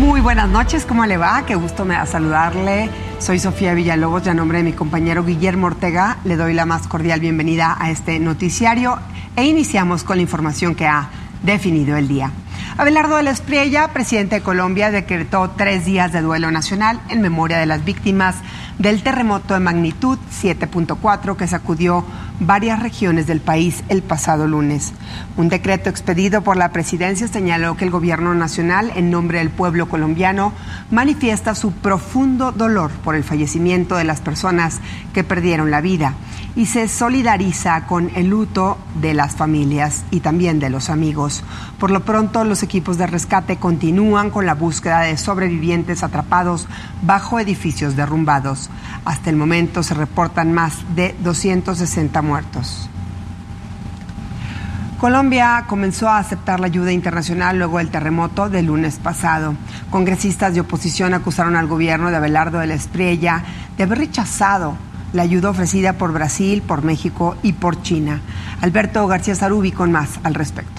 Muy buenas noches, ¿cómo le va? Qué gusto me da saludarle. Soy Sofía Villalobos y a nombre de mi compañero Guillermo Ortega le doy la más cordial bienvenida a este noticiario e iniciamos con la información que ha definido el día. Abelardo de la Espriella, presidente de Colombia, decretó 3 días de duelo nacional en memoria de las víctimas del terremoto de magnitud 7.4 que sacudió varias regiones del país el pasado lunes. Un decreto expedido por la presidencia señaló que el gobierno nacional, en nombre del pueblo colombiano, manifiesta su profundo dolor por el fallecimiento de las personas que perdieron la vida y se solidariza con el luto de las familias y también de los amigos. Por lo pronto, los equipos de rescate continúan con la búsqueda de sobrevivientes atrapados bajo edificios derrumbados. Hasta el momento se reportan más de 260 muertos. Colombia comenzó a aceptar la ayuda internacional luego del terremoto del lunes pasado. Congresistas de oposición acusaron al gobierno de Abelardo de la Espriella de haber rechazado la ayuda ofrecida por Brasil, por México y por China. Alberto García Zarubi con más al respecto.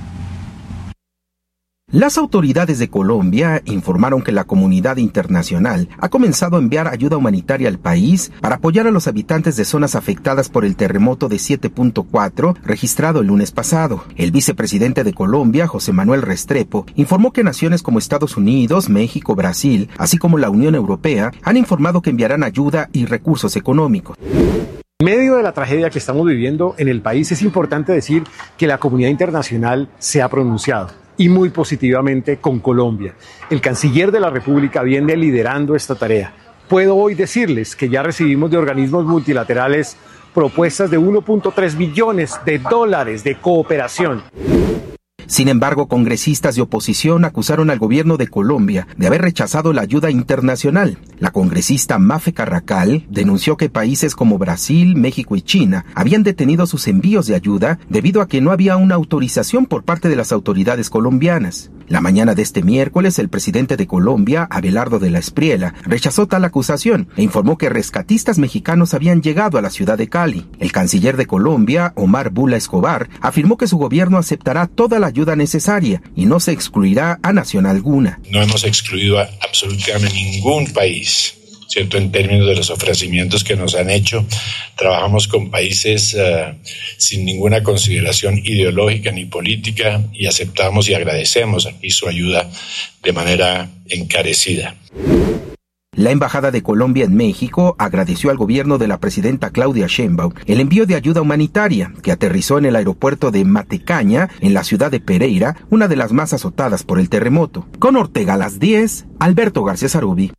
Las autoridades de Colombia informaron que la comunidad internacional ha comenzado a enviar ayuda humanitaria al país para apoyar a los habitantes de zonas afectadas por el terremoto de 7.4 registrado el lunes pasado. El vicepresidente de Colombia, José Manuel Restrepo, informó que naciones como Estados Unidos, México, Brasil, así como la Unión Europea, han informado que enviarán ayuda y recursos económicos. En medio de la tragedia que estamos viviendo en el país, es importante decir que la comunidad internacional se ha pronunciado, y muy positivamente con Colombia. El canciller de la República viene liderando esta tarea. Puedo hoy decirles que ya recibimos de organismos multilaterales propuestas de 1.3 billones de dólares de cooperación. Sin embargo, congresistas de oposición acusaron al gobierno de Colombia de haber rechazado la ayuda internacional. La congresista Mafe Carracal denunció que países como Brasil, México y China habían detenido sus envíos de ayuda debido a que no había una autorización por parte de las autoridades colombianas. La mañana de este miércoles, el presidente de Colombia, Abelardo de la Espriella, rechazó tal acusación e informó que rescatistas mexicanos habían llegado a la ciudad de Cali. El canciller de Colombia, Omar Bula Escobar, afirmó que su gobierno aceptará toda la ayuda necesaria y no se excluirá a nación alguna. No hemos excluido a absolutamente ningún país, ¿cierto? En términos de los ofrecimientos que nos han hecho, trabajamos con países sin ninguna consideración ideológica ni política y aceptamos y agradecemos aquí su ayuda de manera encarecida. La Embajada de Colombia en México agradeció al gobierno de la presidenta Claudia Sheinbaum el envío de ayuda humanitaria que aterrizó en el aeropuerto de Matecaña, en la ciudad de Pereira, una de las más azotadas por el terremoto. Con Ortega a las 10, Alberto García Zarubi.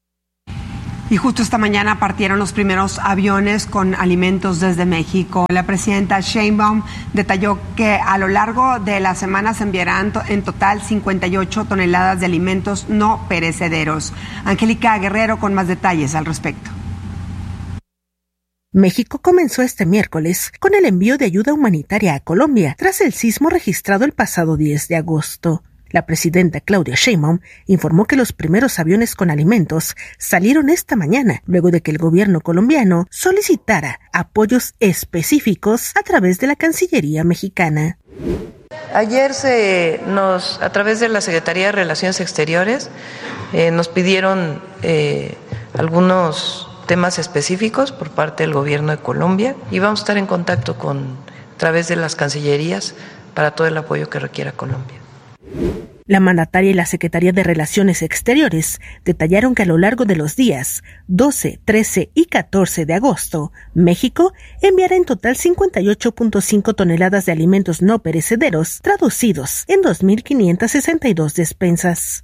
Y justo esta mañana partieron los primeros aviones con alimentos desde México. La presidenta Sheinbaum detalló que a lo largo de la semana se enviarán en total 58 toneladas de alimentos no perecederos. Angélica Guerrero con más detalles al respecto. México comenzó este miércoles con el envío de ayuda humanitaria a Colombia tras el sismo registrado el pasado 10 de agosto. La presidenta Claudia Sheinbaum informó que los primeros aviones con alimentos salieron esta mañana, luego de que el gobierno colombiano solicitara apoyos específicos a través de la Cancillería mexicana. Ayer a través de la Secretaría de Relaciones Exteriores, nos pidieron algunos temas específicos por parte del gobierno de Colombia y vamos a estar en contacto a través de las cancillerías para todo el apoyo que requiera Colombia. La mandataria y la Secretaría de Relaciones Exteriores detallaron que a lo largo de los días 12, 13 y 14 de agosto, México enviará en total 58.5 toneladas de alimentos no perecederos, traducidos en 2.562 despensas.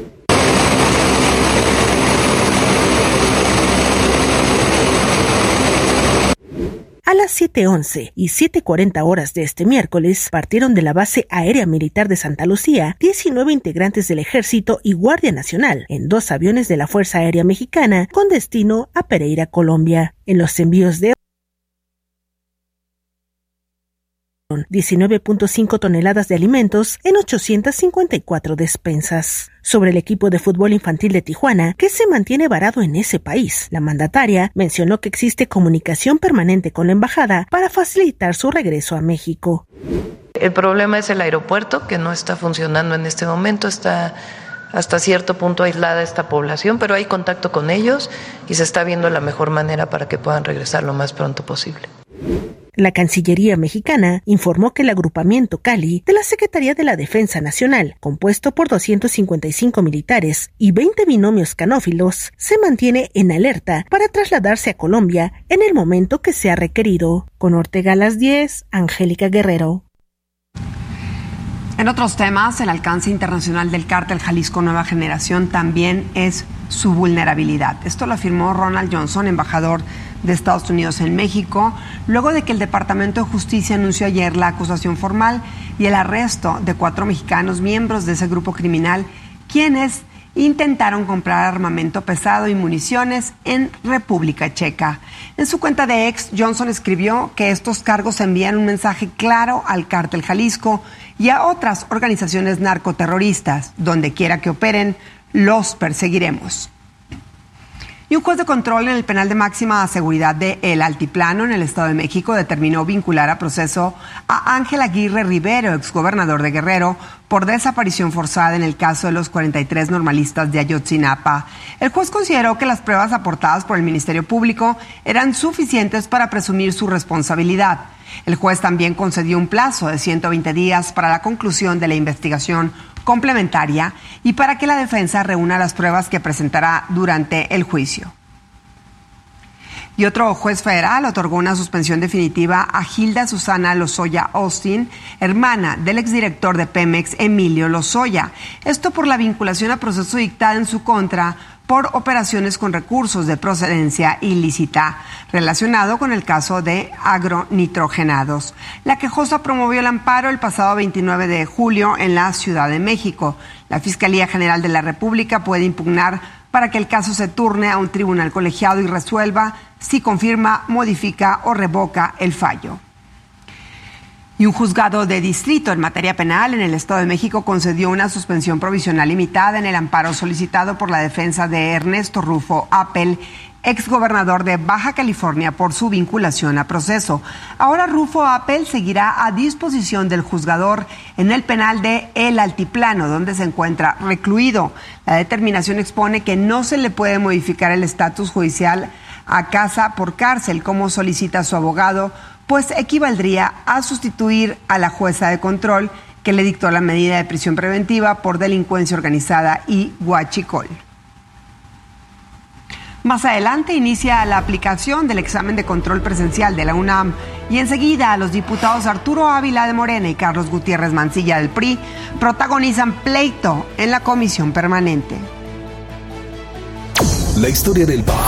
A las 7:11 y 7:40 horas de este miércoles partieron de la base aérea militar de Santa Lucía 19 integrantes del Ejército y Guardia Nacional en 2 aviones de la Fuerza Aérea Mexicana con destino a Pereira, Colombia. En los envíos de 19.5 toneladas de alimentos en 854 despensas. Sobre el equipo de fútbol infantil de Tijuana, que se mantiene varado en ese país, la mandataria mencionó que existe comunicación permanente con la embajada para facilitar su regreso a México. El problema es el aeropuerto, que no está funcionando en este momento, está hasta cierto punto aislada esta población, pero hay contacto con ellos y se está viendo la mejor manera para que puedan regresar lo más pronto posible. La Cancillería mexicana informó que el agrupamiento Cali de la Secretaría de la Defensa Nacional, compuesto por 255 militares y 20 binomios canófilos, se mantiene en alerta para trasladarse a Colombia en el momento que sea requerido. Con Ortega a las 10, Angélica Guerrero. En otros temas, el alcance internacional del cártel Jalisco Nueva Generación también es su vulnerabilidad. Esto lo afirmó Ronald Johnson, embajador de Estados Unidos en México, luego de que el Departamento de Justicia anunció ayer la acusación formal y el arresto de 4 mexicanos miembros de ese grupo criminal, quienes intentaron comprar armamento pesado y municiones en República Checa. En su cuenta de X, Johnson escribió que estos cargos envían un mensaje claro al cártel Jalisco y a otras organizaciones narcoterroristas. Donde quiera que operen, los perseguiremos. Y un juez de control en el penal de máxima seguridad de El Altiplano, en el Estado de México, determinó vincular a proceso a Ángel Aguirre Rivero, exgobernador de Guerrero, por desaparición forzada en el caso de los 43 normalistas de Ayotzinapa. El juez consideró que las pruebas aportadas por el Ministerio Público eran suficientes para presumir su responsabilidad. El juez también concedió un plazo de 120 días para la conclusión de la investigación complementaria y para que la defensa reúna las pruebas que presentará durante el juicio. Y otro juez federal otorgó una suspensión definitiva a Hilda Susana Lozoya Austin, hermana del exdirector de Pemex, Emilio Lozoya. Esto por la vinculación a proceso dictada en su contra por operaciones con recursos de procedencia ilícita, relacionado con el caso de agronitrogenados. La quejosa promovió el amparo el pasado 29 de julio en la Ciudad de México. La Fiscalía General de la República puede impugnar para que el caso se turne a un tribunal colegiado y resuelva si confirma, modifica o revoca el fallo. Y un juzgado de distrito en materia penal en el Estado de México concedió una suspensión provisional limitada en el amparo solicitado por la defensa de Ernesto Rufo Appel, exgobernador de Baja California, por su vinculación a proceso. Ahora Rufo Appel seguirá a disposición del juzgador en el penal de El Altiplano, donde se encuentra recluido. La determinación expone que no se le puede modificar el estatus judicial a casa por cárcel, como solicita su abogado, pues equivaldría a sustituir a la jueza de control que le dictó la medida de prisión preventiva por delincuencia organizada y huachicol. Más adelante inicia la aplicación del examen de control presencial de la UNAM y enseguida los diputados Arturo Ávila de Morena y Carlos Gutiérrez Mancilla del PRI protagonizan pleito en la comisión permanente. La historia del pop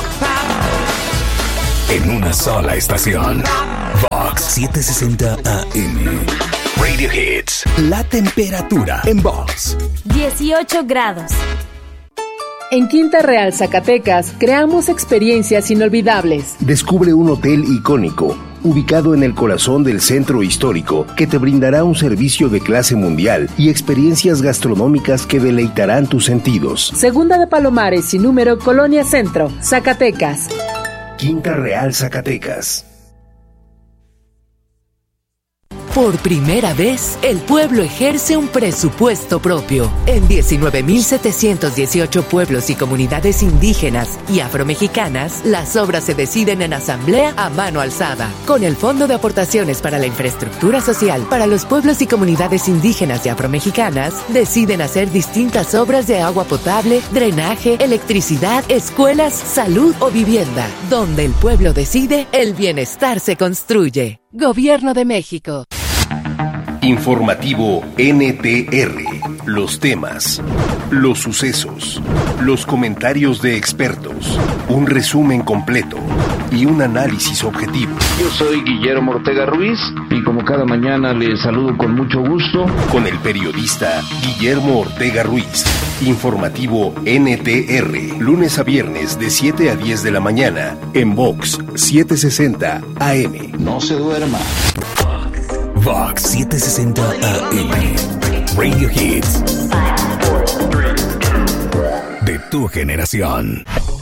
en una sola estación. Vox 760 AM. Radio Hits. La temperatura en Vox. 18 grados. En Quinta Real, Zacatecas, creamos experiencias inolvidables. Descubre un hotel icónico, ubicado en el corazón del centro histórico, que te brindará un servicio de clase mundial y experiencias gastronómicas que deleitarán tus sentidos. Segunda de Palomares y número Colonia Centro, Zacatecas. Quinta Real, Zacatecas. Por primera vez, el pueblo ejerce un presupuesto propio. En 19.718 pueblos y comunidades indígenas y afromexicanas, las obras se deciden en asamblea a mano alzada. Con el Fondo de Aportaciones para la Infraestructura Social para los pueblos y comunidades indígenas y afromexicanas, deciden hacer distintas obras de agua potable, drenaje, electricidad, escuelas, salud o vivienda. Donde el pueblo decide, el bienestar se construye. Gobierno de México. Informativo NTR. Los temas, los sucesos, los comentarios de expertos, un resumen completo y un análisis objetivo. Yo soy Guillermo Ortega Ruiz y como cada mañana les saludo con mucho gusto. Con el periodista Guillermo Ortega Ruiz. Informativo NTR. Lunes a viernes de 7 a 10 de la mañana en Vox 760 AM. No se duerma. Vox 760 AM. Radio Hits. De tu generación.